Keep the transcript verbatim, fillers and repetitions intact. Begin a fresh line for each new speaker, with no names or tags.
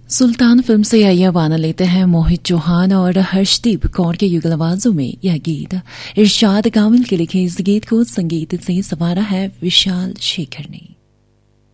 सुल्तान film से आइए वाना लेते हैं मोहित चौहान और हर्षदीप कौर के युगल आवाजों में यह गीत। इरशाद कामिल के लिखे इस गीत को संगीत से संवारा है विशाल शेखर ने।